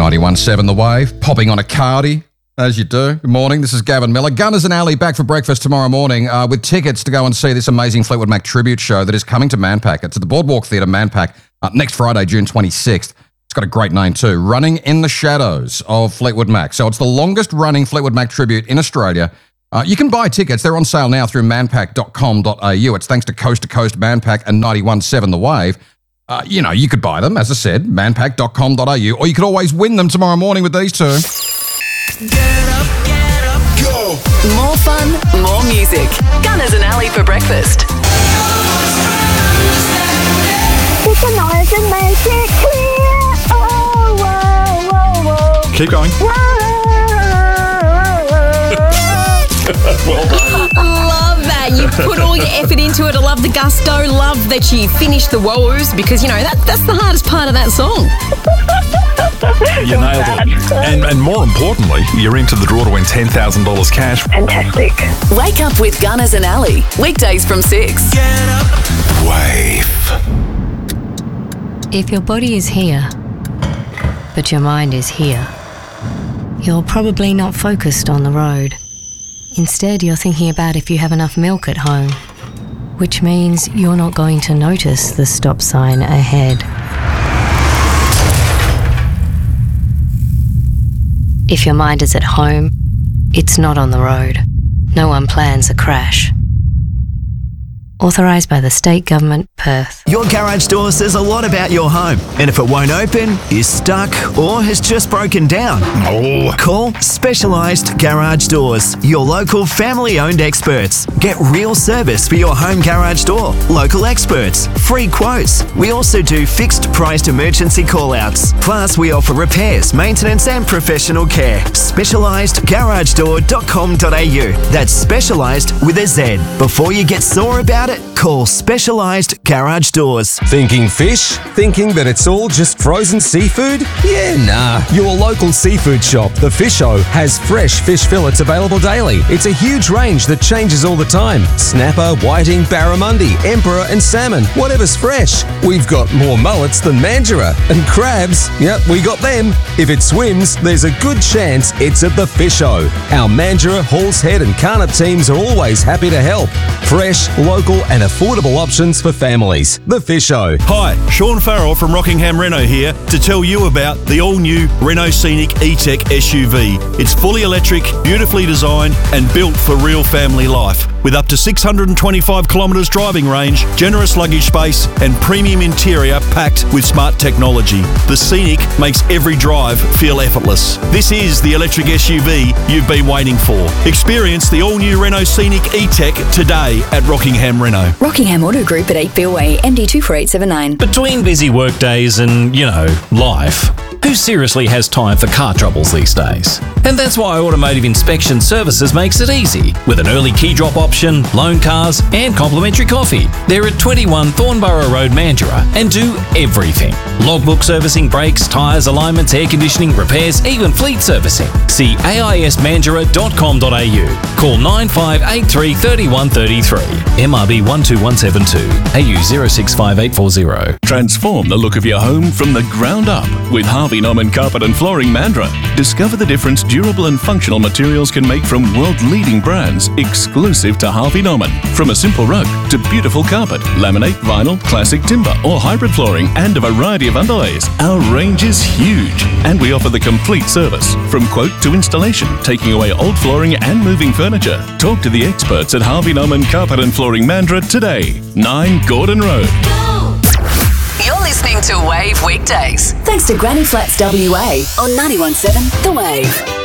91.7 The Wave, popping on a cardy, as you do. Good morning, this is Gavin Miller. Gunners and Ali back for breakfast tomorrow morning with tickets to go and see this amazing Fleetwood Mac tribute show that is coming to Manpack. It's at the Boardwalk Theatre, Manpack, next Friday, June 26th. It's got a great name too, Running in the Shadows of Fleetwood Mac. So it's the longest running Fleetwood Mac tribute in Australia. You can buy tickets. They're on sale now through manpack.com.au. It's thanks to Coast Manpack and 91.7 The Wave. You could buy them, as I said, manpack.com.au, or you could always win them tomorrow morning with these two. Get up, go! More fun, more music. Gunners and Ali for breakfast. It's a noise and make it clear. Oh, whoa, whoa, whoa. Keep going. Well done. Love that. You put all your effort into it. I love the gusto. Love that you finished the woes because, that's the hardest part of that song. You nailed it. And more importantly, you're into the draw to win $10,000 cash. Fantastic. Wake up with Gunners and Ali. Weekdays from 6. Get up. Wave. If your body is here, but your mind is here, you're probably not focused on the road. Instead, you're thinking about if you have enough milk at home, which means you're not going to notice the stop sign ahead. If your mind is at home, it's not on the road. No one plans a crash. Authorised by the State Government, Perth. Your garage door says a lot about your home. And if it won't open, is stuck, or has just broken down, call Specialised Garage Doors, your local family-owned experts. Get real service for your home garage door. Local experts, free quotes. We also do fixed-priced emergency call-outs. Plus, we offer repairs, maintenance and professional care. SpecialisedGarageDoor.com.au. That's specialised with a Z. Before you get sore about it, call Specialised Garage Doors. Thinking fish? Thinking that it's all just frozen seafood? Yeah, nah. Your local seafood shop, The Fish-O, has fresh fish fillets available daily. It's a huge range that changes all the time. Snapper, whiting, barramundi, emperor and salmon, whatever's fresh. We've got more mullets than Mandurah. And crabs, yep, we got them. If it swims, there's a good chance it's at The Fish-O. Our Mandurah, Halls Head and Carnup teams are always happy to help. Fresh, local and affordable options for families. The Fish-O. Hi, Sean Farrell from Rockingham Renault here to tell you about the all-new Renault Scenic E-Tech SUV. It's fully electric, beautifully designed and built for real family life. With up to 625 kilometres driving range, generous luggage space and premium interior packed with smart technology, the Scenic makes every drive feel effortless. This is the electric SUV you've been waiting for. Experience the all-new Renault Scenic E-Tech today at Rockingham Renault. Rockingham Auto Group at 8 Billway, MD24879. Between busy work days and, life, who seriously has time for car troubles these days? And that's why Automotive Inspection Services makes it easy, with an early key drop option, loan cars and complimentary coffee. They're at 21 Thornborough Road, Mandurah, and do everything. Logbook servicing, brakes, tyres, alignments, air conditioning, repairs, even fleet servicing. See aismandurah.com.au. Call 9583 3133. MRB 12172. AU 065840. Transform the look of your home from the ground up with Harvey Norman Carpet and Flooring Mandurah. Discover the difference durable and functional materials can make from world-leading brands exclusive to Harvey Norman. From a simple rug to beautiful carpet, laminate, vinyl, classic timber or hybrid flooring and a variety of underlays. Our range is huge and we offer the complete service from quote to installation, taking away old flooring and moving furniture. Talk to the experts at Harvey Norman Carpet and Flooring Mandurah today. 9 Gordon Road. You're listening to Wave Weekdays. Thanks to Granny Flats WA on 91.7 The Wave.